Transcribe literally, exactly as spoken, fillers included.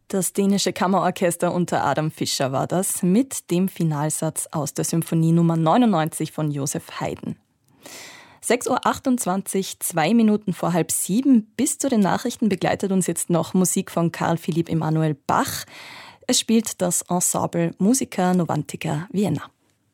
Das dänische Kammerorchester unter Adam Fischer war das mit dem Finalsatz aus der Symphonie Nummer neunundneunzig von Joseph Haydn. sechs Uhr achtundzwanzig, zwei Minuten vor halb sieben. Bis zu den Nachrichten begleitet uns jetzt noch Musik von Carl Philipp Emanuel Bach. Es spielt das Ensemble Musica Novantica Vienna.